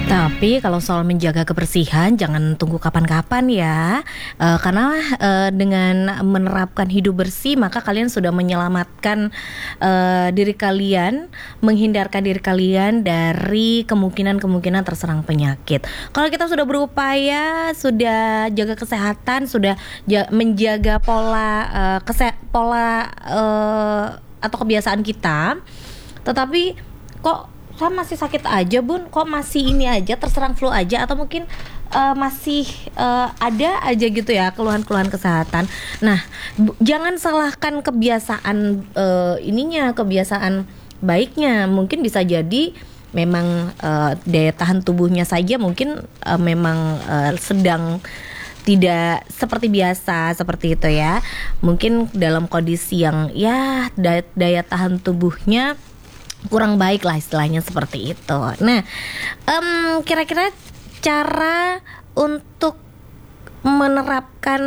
Tapi kalau soal menjaga kebersihan jangan tunggu kapan-kapan ya. Karena dengan menerapkan hidup bersih maka kalian sudah menyelamatkan diri kalian, menghindarkan diri kalian dari kemungkinan terserang penyakit. Kalau kita sudah berupaya, sudah jaga kesehatan, sudah menjaga pola atau kebiasaan kita, tetapi kok saya masih sakit aja bun, kok masih ini aja, terserang flu aja, atau mungkin masih ada aja gitu ya keluhan-keluhan kesehatan. Nah, jangan salahkan kebiasaan kebiasaan baiknya. Mungkin bisa jadi memang daya tahan tubuhnya saja mungkin memang sedang tidak seperti biasa, seperti itu ya. Mungkin dalam kondisi yang ya daya tahan tubuhnya kurang baik lah, istilahnya seperti itu. Nah, kira-kira cara untuk menerapkan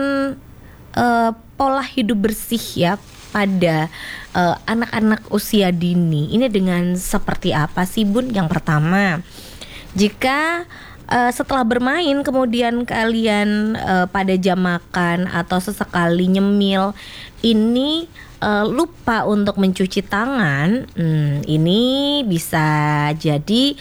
pola hidup bersih ya pada anak-anak usia dini ini dengan seperti apa sih Bun? Yang pertama, jika setelah bermain kemudian kalian pada jam makan atau sesekali nyemil ini lupa untuk mencuci tangan, ini bisa jadi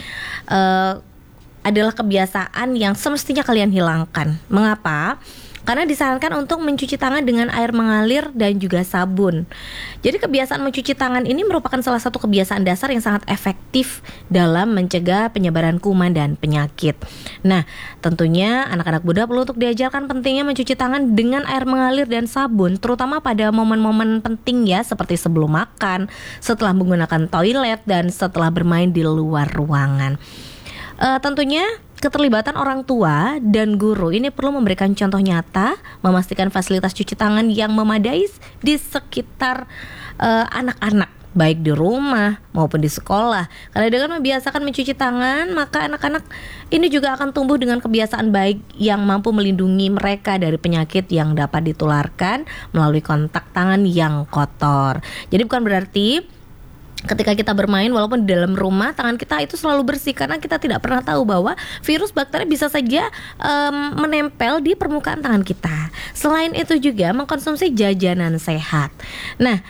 adalah kebiasaan yang semestinya kalian hilangkan. Mengapa? Karena disarankan untuk mencuci tangan dengan air mengalir dan juga sabun. Jadi kebiasaan mencuci tangan ini merupakan salah satu kebiasaan dasar yang sangat efektif dalam mencegah penyebaran kuman dan penyakit. Nah, tentunya anak-anak muda perlu untuk diajarkan pentingnya mencuci tangan dengan air mengalir dan sabun, terutama pada momen-momen penting ya, seperti sebelum makan, setelah menggunakan toilet, dan setelah bermain di luar ruangan. Tentunya keterlibatan orang tua dan guru ini perlu memberikan contoh nyata, memastikan fasilitas cuci tangan yang memadai di sekitar anak-anak, baik di rumah maupun di sekolah. Karena dengan membiasakan mencuci tangan, maka anak-anak ini juga akan tumbuh dengan kebiasaan baik yang mampu melindungi mereka dari penyakit yang dapat ditularkan melalui kontak tangan yang kotor. Jadi bukan berarti ketika kita bermain walaupun di dalam rumah tangan kita itu selalu bersih, karena kita tidak pernah tahu bahwa virus bakteri bisa saja menempel di permukaan tangan kita. Selain itu juga mengkonsumsi jajanan sehat. Nah,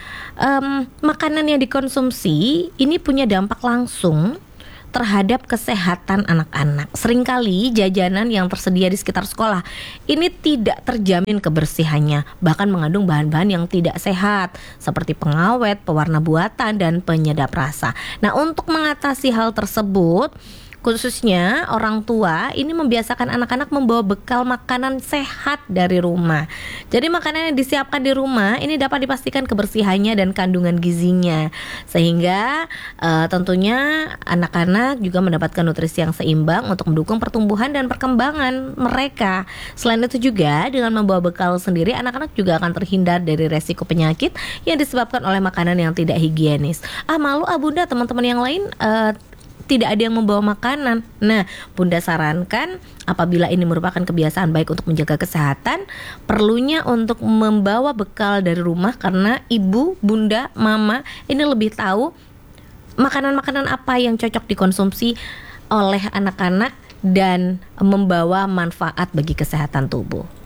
makanan yang dikonsumsi ini punya dampak langsung terhadap kesehatan anak-anak. Seringkali jajanan yang tersedia di sekitar sekolah ini tidak terjamin kebersihannya, bahkan mengandung bahan-bahan yang tidak sehat seperti pengawet, pewarna buatan, dan penyedap rasa. Nah, untuk mengatasi hal tersebut, khususnya orang tua ini membiasakan anak-anak membawa bekal makanan sehat dari rumah. Jadi makanan yang disiapkan di rumah ini dapat dipastikan kebersihannya dan kandungan gizinya, sehingga tentunya anak-anak juga mendapatkan nutrisi yang seimbang untuk mendukung pertumbuhan dan perkembangan mereka. Selain itu juga dengan membawa bekal sendiri, anak-anak juga akan terhindar dari resiko penyakit yang disebabkan oleh makanan yang tidak higienis. Malu bunda, teman-teman yang lain tidak ada yang membawa makanan. Nah, Bunda sarankan apabila ini merupakan kebiasaan baik untuk menjaga kesehatan, perlunya untuk membawa bekal dari rumah, karena ibu, bunda, mama ini lebih tahu makanan-makanan apa yang cocok dikonsumsi oleh anak-anak dan membawa manfaat bagi kesehatan tubuh.